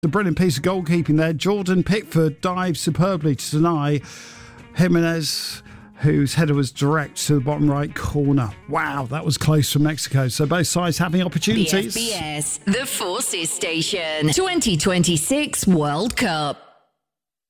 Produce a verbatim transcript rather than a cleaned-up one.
The brilliant piece of goalkeeping there. Jordan Pickford dived superbly to deny Jimenez, whose header was direct to the bottom right corner. Wow, that was close from Mexico. So both sides having opportunities. The F B S, the Forces Station, twenty twenty-six World Cup.